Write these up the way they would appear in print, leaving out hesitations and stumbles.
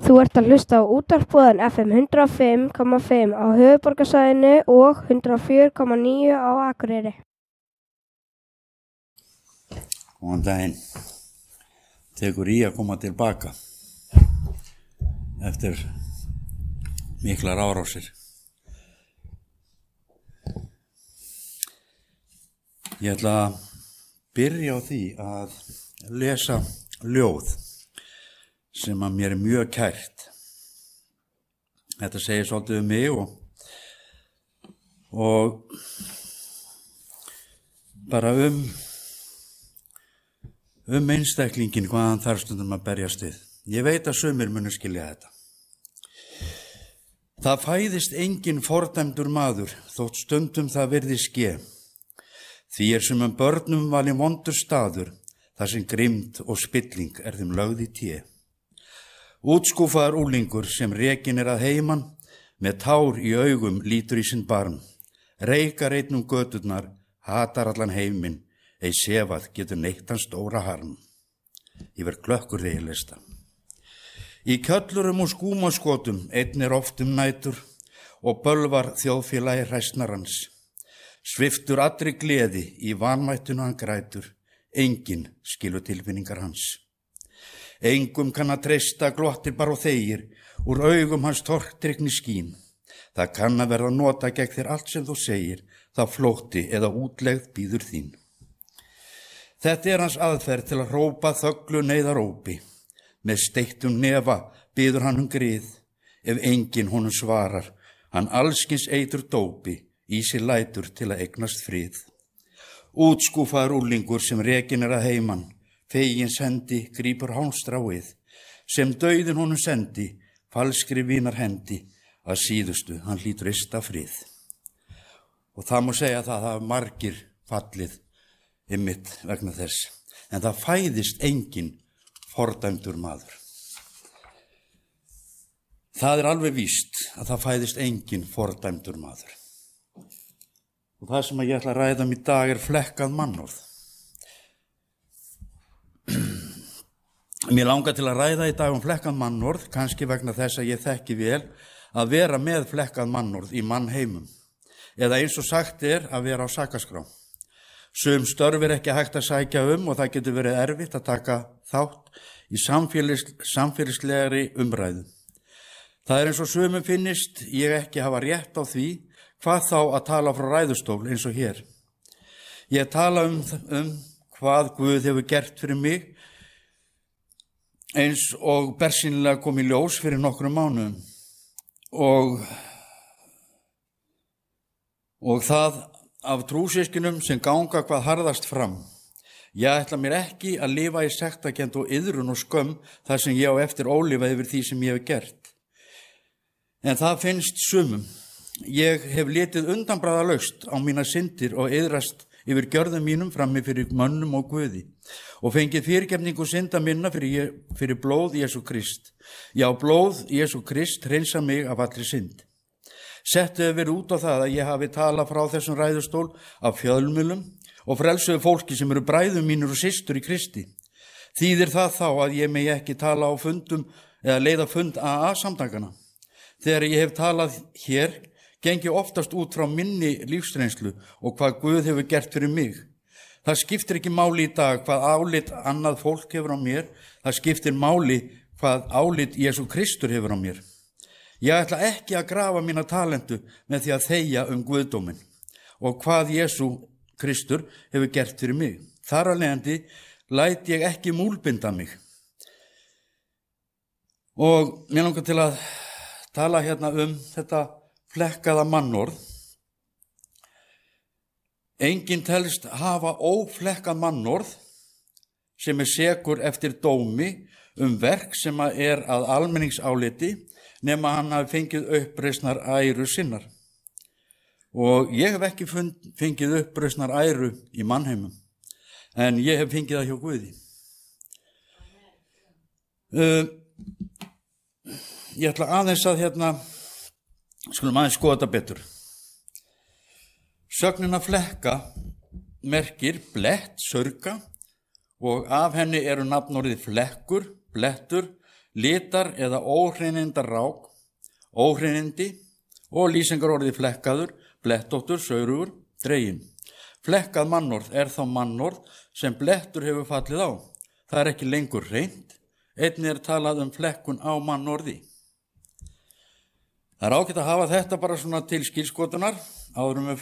Þú ert að hlusta á útvarpsboðan FM 105,5 á höfuðborgarsvæðinu og 104,9 á Akureyri. Góðan daginn. Tekur í að koma tilbaka eftir miklar árásir. Ég ætla að byrja á því að lesa ljóð sem að mér er mjög kært. Þetta segir svolítið um mig og bara um einstaklingin hvað hann þarf stundum að berjast við. Ég veit að sumir munu skilja þetta. Það fæðist engin fordæmdur maður, þótt stundum það virðist ske. Því sumum börnum valinn vondur staður, þar sem grimmd og spilling þeim lögð í té. Útskúfaður úlingur sem rekinn að heiman, með tár í augum lítur í sinn barm. Reykar einn göturnar, hatar allan heiminn, ei sefað getur neitt hans stóra harm. Ég verð klökkur þegar ég lesta. Í kjöllurum og skúmaskotum einn oft nætur og bölvar þjóðfélagi hræsnarans. Sviftur allri gleði í vanmættinu hann grætur, enginn skilur tilfinningar hans. Engum kann að treysta glottir bara og þegir, úr augum hans tortryggni skín. Það kann að verða nota gegn þér allt sem þú segir, það flótti eða útlegð býður þín. Þetta hans aðferð til að hrópa þöglu neyðarópi. Með steiktum nefa biður hann grið, ef enginn honum svarar, hann allskins eitur dópi, í sér lætur til að eignast frið. Útskúfaður úlingur sem rekinn að heiman, fegins hendi grípur hálmstráið, sem dauðin honum sendi, falskri vínar hendi, að síðustu hann hlýtur ysta frið. Og það má segja að það hafa margir fallið einmitt vegna þess, en það fæðist engin fordæmdur maður. Það alveg víst að það fæðist engin fordæmdur maður. Og það sem ég ætla að ræða í dag flekkað mannorð. Mér langar til að ræða í dag flekkað mannorð, kannski vegna þess að ég þekki vel að vera með flekkað mannorð í mannheimum, eða eins og sagt að vera á sakaskrá. Sum störf ekki hægt að sækja og það getur verið erfitt að taka þátt í samfélagslegri umræðu. Það eins og sumum finnist ég ekki hafa rétt á því, hvað þá að tala frá ræðustól eins og hér. Ég tala um hvað Guð hefur gert fyrir mig, eins og bersýnilega kom í ljós fyrir nokkrum mánuðum. Og það af trúsyskinum sem ganga hvað harðast fram. Ég ætla mér ekki að lifa í sektarkennd og iðrun og skömm þar sem ég á eftir ólifað yfir því sem ég hef gert. En það finnst sumum. Ég hef litið undanbragðalaust á mína syndir og iðrast yfir gjörðum mínum frammi fyrir mönnum og Guði og fengið fyrirgefningu synda minna fyrir blóð Jesú Krist. Já, blóð Jesú Krist hreinsa mig af allri synd. Sett hefur verið út á það að ég hafi talað frá þessum ræðustól af fjölmiðlum og frelsuðu fólki sem eru bræður mínir og systur í Kristi. Þýðir það þá að ég megi ekki tala á fundum eða leiða fund AA-samtakana. Þegar ég hef talað hér, gengi oftast út frá minni lífsreynslu og hvað Guð hefur gert fyrir mig. Það skiptir ekki máli í dag hvað álit annað fólk hefur á mér, það skiptir máli hvað álit Jesú Kristur hefur á mér. Ég ætla ekki að grafa mína talentu með því að þegja Guðdóminn og hvað Jesú Kristur hefur gert fyrir mig. Þar af leiðandi læt ég ekki múlbinda mig. Og mér langar til að tala hérna þetta flekkaða mannorð. Enginn telst hafa óflekkað mannorð sem sekur eftir dómi verk sem að almenningsáliti nema hann hafi fengið uppreisnar æru sinnar. Og ég hef ekki fengið uppreisnar æru í mannheimum, en ég hef fengið það hjá Guði. Ég ætla aðeins að skulum aðeins skoða þetta betur. Sögnin að flekka merkir blett, saurga og af henni nafnorðið flekkur, blettur, litar eða óhreinindar rák, óhreinindi og lýsingarorði flekkaður, blettóttur, saurugur, dregin. Flekkað mannorð þá mannorð sem blettur hefur fallið á. Það ekki lengur hreint, einnig talað flekkun á mannorði. Það ágætt að hafa þetta bara svona til skilskotunar, áður við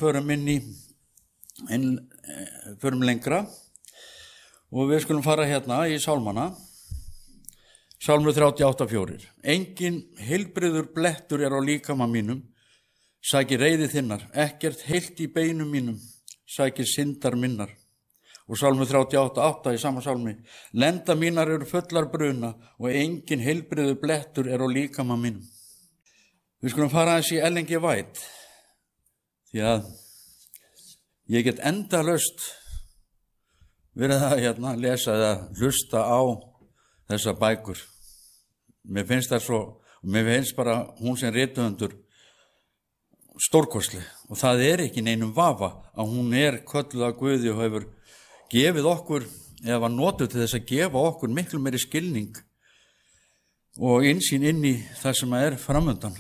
förum lengra og við skulum fara hérna í sálmana. Sálmur 38:4. Engin heilbrigður blettur á líkama mínum, sækir reiði þinnar, ekkert heilt í beinum mínum, sækir syndar minnar. Og sálmur 38:8 í sama sálmi. Lenda mínar eru fullar bruna og engin heilbrigður blettur á líkama mínum. Við skulum fara aðeins í Ellen G. White, því að ég get endalaust verið að lesa eða hlusta á þessar bækur. Mér finnst það svo, og mér finnst bara hún sem rithöfundur stórkostleg, og það ekki neinum vafa að hún kölluð af Guði og hefur gefið okkur, eða var notuð til þess að gefa okkur miklu meiri skilning og innsýn inn í það sem framundan.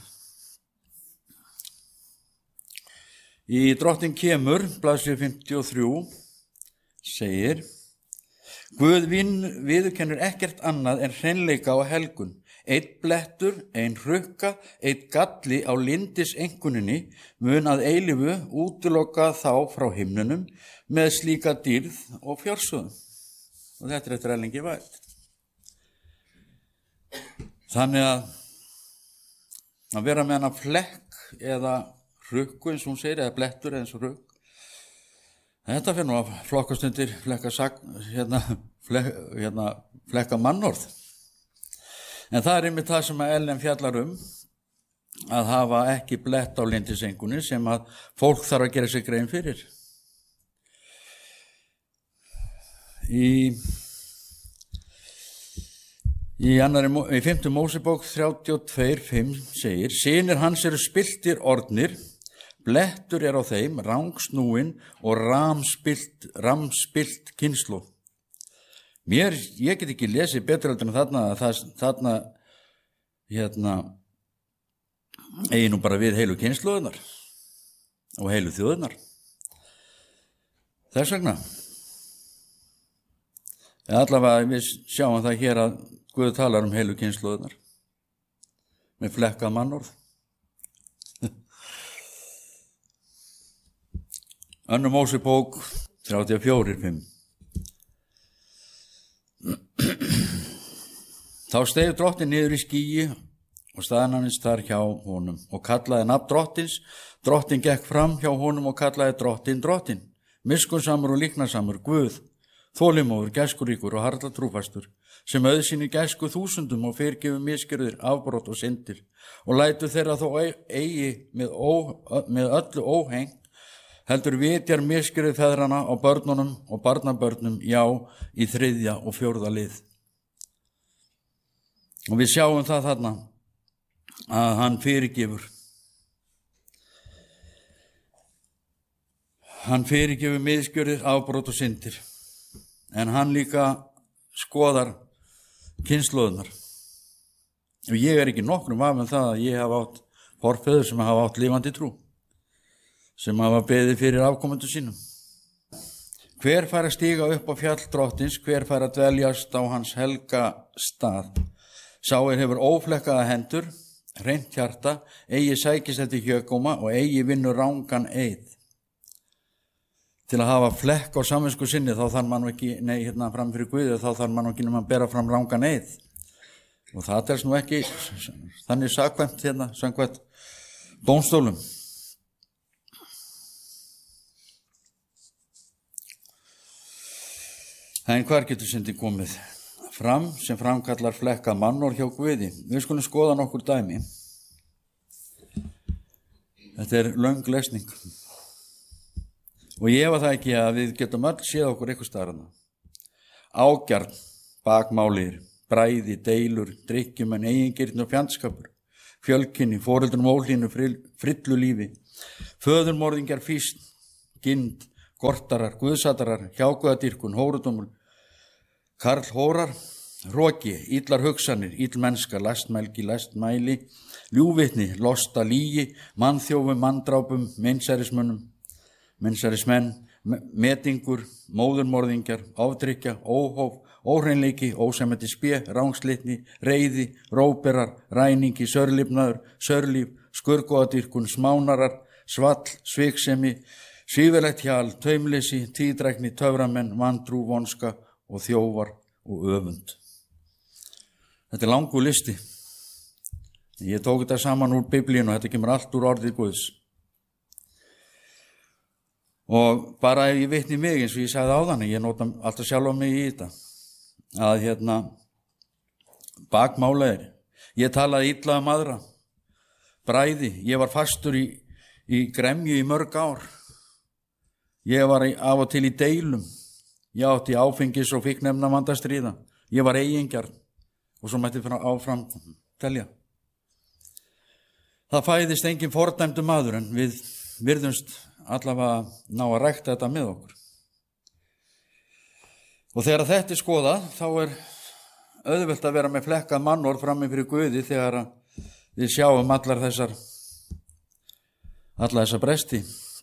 Í Drottinn kemur, blaðsíðu 53, segir: Guð viðurkennir ekkert annað en hreinleika og helgun. Einn blettur, ein hrukka, einn galli á lindiseinkunninni mun að eilífu útiloka þá frá himnunum með slíka dýrð og fjársöðum. Og þetta eftir Ellen G. White. Þannig að vera með hana flekk eða hrukku, eins og hún segir, eða blettur eins og hrukk, þetta fyrir nú að flokkast undir flekka mannorð. En það einmitt það sem Ellen fjallar að hafa ekki blett á lindisengunni sem að fólk þarf að gera sig grein fyrir. Í 5. Mósebók 32:5 segir: Synir hans eru spilltir orðnir, blettur á þeim, rangsnúin og ramspilt kynslóð. Ég get ekki lesið betur en þarna eigi nú bara við heilu kynslóðunar og heilu þjóðunar. Þess vegna. Allavega við sjáum það hér að Guð talar heilu kynslóðunar með flekkað mannorð. Önnur Mósebók 34:5. Þá steig Drottinn niður í skýi og staðnæmist þar hjá honum og kallaði nafn Drottins. Drottinn gekk fram hjá honum og kallaði Drottinn, miskunnsamur og líknarsamur, Guð, þolinmóður, gæskuríkur og harla trúfastur, sem auðsýnir gæsku þúsundum og fyrirgefur misgjörðir, afbrot og syndir, og lætur þeirra þó eigi með öllu óhengt, heldur vitjar misgjörðir feðrana á börnunum og barnabörnum, já, í 3. og 4. lið. Og við sjáum það þarna að hann fyrirgefur. Hann fyrirgefur misgjörðir, afbrot og syndir. En hann líka skoðar kynslóðunar. Og ég ekki nokkrum vafa það að ég hafa átt forfeður sem hafa átt lifandi trú, sem hafa beðið fyrir afkomendur sínum. Hver fær að stíga upp á fjall Drottins, hver fær að dveljast á hans helga stað. Sá hefur óflekkaða hendur, hreint hjarta, eigi sækist eftir hjökóma og eigi vinnur rangan eið. Til að hafa flekk á samvisku sinni þá þarf mann ekki, fram fyrir Guði, þá þarf mann ekki að bera fram rangan eið. Og það telst nú ekki þannig sakvæmt samkvæmt dómstólum. En hvar getur syndin komið fram sem framkallar flekkað mannorð hjá Guði? Við skulum skoða nokkur dæmi. Þetta löng lesning. Og ég efa það ekki að við getum öll séð okkur eitthvað staðarna. Ágjarn, bakmálir, bræði, deilur, drykkjumenn, eigingirni og fjandskapur, fjölkynni, foreldrum ólínu, frillu lífi, föðurmorðingjar, físn, gind, gortarar, guðsatarar, hjáguðadýrkun, hórudomur, karlhórar, hroki, illar hugsanir, illmennska, lastmælgi, lastmæli, ljúvitni, losta, lígi, mannþjófum, manndrápum, meinsærismenn, metingur, móðurmorðingjar, ofdrykkja, óhóf, óhreinleiki, ósæmætti spé, rángslitni, reiði, róberar, ræningi, sörlifnaður, sörlíf, skurgóðadýrkun, smánarar, svall, sviksemi, svífilegt hjal, taumleysi, tíðdrækni, töframenn, vantrú, vonska og þjófar og öfund. Þetta langur listi. Ég tók þetta saman úr Biblíun og þetta kemur allt úr orðið Guðs. Og bara ef ég vitni mig, eins og ég sagði áðan, ég nota alltaf sjálf á mig í þetta, að bakmála ég talaði illa aðra, bræði, ég var fastur í gremju í mörg ár, ég var af og til í deilum, ég átti áfengis og fíkniefnavanda stríða, ég var eigingjarn og svo mætti áfram telja. Það fæðist engin fordæmdur maður en við virðumst allavega ná að rækta þetta með okkur. Og þegar þetta skoðað, þá auðvelt að vera með flekkað mannorð frammi fyrir Guði þegar við sjáum allar þessar bresti.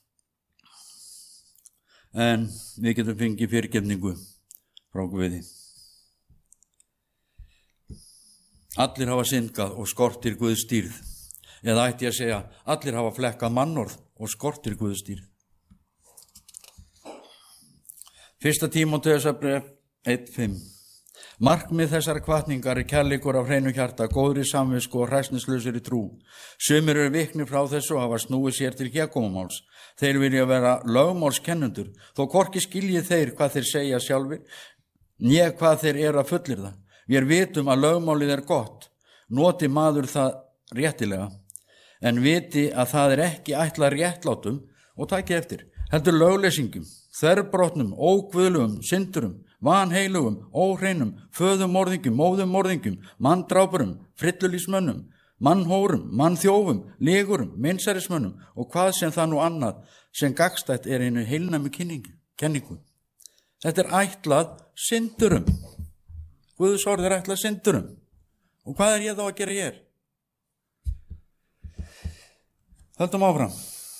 En við getum fengið fyrirgefningu frá Guði. Allir hafa syndgað og skortir Guðs dýrð. Eða ætti ég að segja, allir hafa flekkað mannorð og skortir Guðs dýrð. 1. Tímóteusarbréf 1:5. Markmið þessar hvatningar kærleikur af hreinu hjarta, góðri samvisku og hræsnislausri trú. Sumir eru viknir frá þessu og hafa snúið sér til hégómamáls. Þeir vilja vera lögmálskennendur, þó hvorki skilji þeir hvað þeir segja sjálfir, né hvað þeir eru að fullyrða. Við vitum að lögmálið er gott, noti maður það réttilega, en viti að það ekki ætlað réttlátum og taki eftir, heldur lögleysingum, þverbrotnum, óguðlugum, syndurum, vanheilugum, óhreinum, föðumorðingum, móðumorðingum, manndrápurum, frillulísmönnum, mannhórum, mannþjófum, legurum, meinsærismönnum og hvað sem það nú annað sem gagnstætt einu heilnæmu kenningu. Þetta ætlað syndurum. Guðs orð ætlað syndurum. Og hvað ég þá að gera hér? Höldum áfram.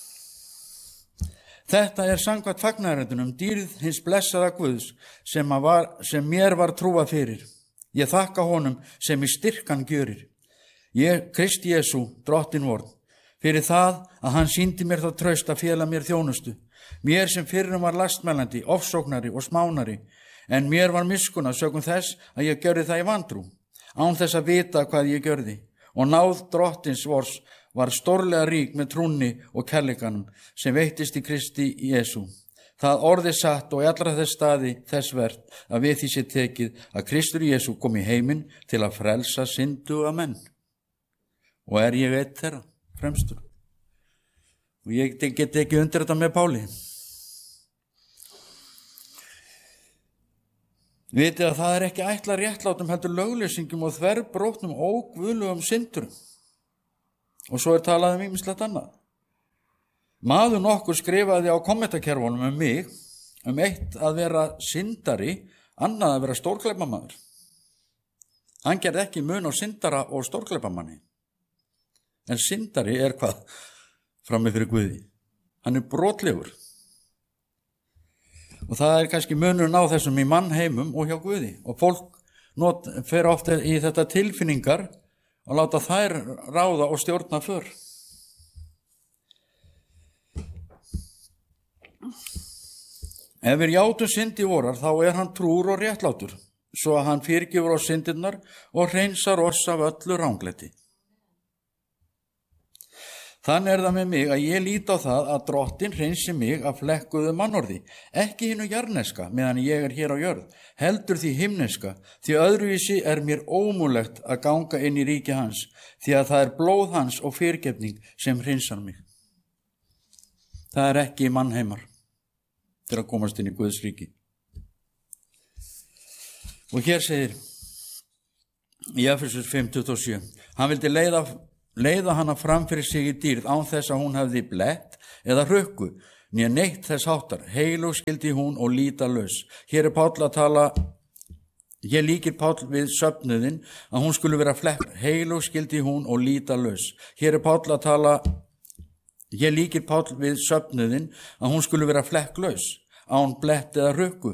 Þetta samkvæmt fagnaðarefnum dýrð hins blessaða Guðs sem mér var trúað fyrir. Ég þakka honum sem í styrkan gjörir. Ég, Krist Jesú, drottin vorn, fyrir það að hann sýndi mér það traust að fela mér þjónustu. Mér sem fyrrum var lastmælandi, ofsóknari og smánari, en mér var miskunnað sökum þess að ég gjörði það í vantrú, án þess að vita hvað ég gjörði. Og náð drottins vors var stórlega rík með trúnni og kærleikanum sem veittist í Kristi Jesú. Það orðið satt og í allra þess staði þess vert að við því sé tekið að Kristur Jesú kom í heiminn til að frelsa synduga menn. Og ég einn þeirra, fremstur. Og ég get ekki undir þetta með Páli. Vitið að það ekki ætlað réttlátum heldur lögleysingum og þverbrótnum óguðlegum syndurum. Og svo talað ýmislegt annað. Maður nokkur skrifaði á kommentakerfunum mig, eitt að vera syndari, annað að vera stórglæpamaður. Hann gerði ekki mun á syndara og stórglæpamanni. En syndari hvað? Frammi fyrir Guði. Hann brotlegur. Og það kannski munurinn á þessum í mannheimum og hjá Guði. Og fólk fer ofta í þetta tilfinningar og láta þær ráða og stjórna för. Ef við játum syndi vorar, þá hann trúr og réttlátur, svo að hann fyrirgefur á syndirnar og hreinsar oss af öllu ranglæti. Þannig það með mig að ég lít á það að drottin hreinsi mig af flekkuðu mannorði, ekki hinu jarneska meðan ég hér á jörð, heldur því himneska, því öðruvísi mér ómúlegt að ganga inn í ríki hans, því að það blóð hans og fyrirgefning sem hreinsar mig. Það ekki mannheimar til að komast inn í Guðs ríki. Og hér segir í Efesíus 5:27, hann vildi leiða hana fram fyrir sig í dýrð án þess að hún hefði blett eða hrukku, né neitt þess háttar, heilug skildi hún og lítalaus. Hér Páll að tala Hér líkir Páll við söfnuðin að hún skulle vera flekk, heilög skyldi hún og lýtalaus. Hér líkir Páll við söfnuðin að hún skulle vera flekklaus, án blett eða rukku,